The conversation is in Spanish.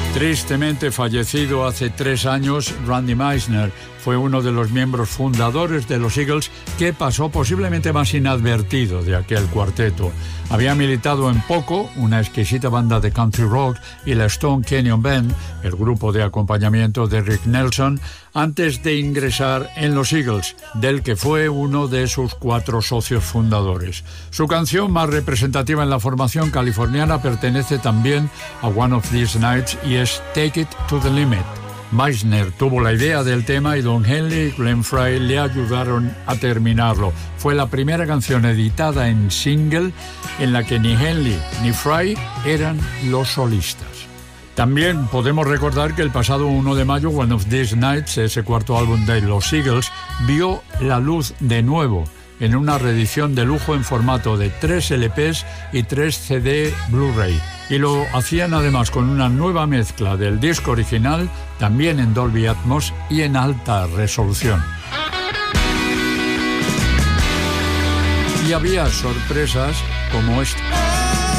Tristemente fallecido hace 3 años, Randy Meisner fue uno de los miembros fundadores de los Eagles que pasó posiblemente más inadvertido de aquel cuarteto. Había militado en Poco, una exquisita banda de country rock, y la Stone Canyon Band, el grupo de acompañamiento de Rick Nelson, antes de ingresar en los Eagles, del que fue uno de sus 4 socios fundadores. Su canción más representativa en la formación californiana pertenece también a One of These Nights y es Take It to the Limit. Meisner tuvo la idea del tema y Don Henley y Glenn Frey le ayudaron a terminarlo. Fue la primera canción editada en single en la que ni Henley ni Frey eran los solistas. También podemos recordar que el pasado 1 de mayo, One of These Nights, ese cuarto álbum de los Eagles, vio la luz de nuevo en una reedición de lujo en formato de 3 LPs y 3 CD Blu-ray. Y lo hacían además con una nueva mezcla del disco original, también en Dolby Atmos y en alta resolución. Y había sorpresas como esta.